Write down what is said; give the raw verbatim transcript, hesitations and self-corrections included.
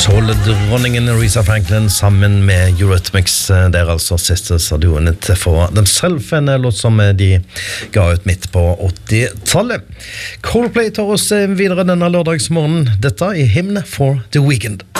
Soul-dronningen Aretha Franklin sammen med Eurythmics, der altså Sisters are doing it for themselves, en låt som de ga ut midt på åttitallet. Coldplay tar oss videre denne lørdagsmorgen. Dette er Hymn for the Weekend.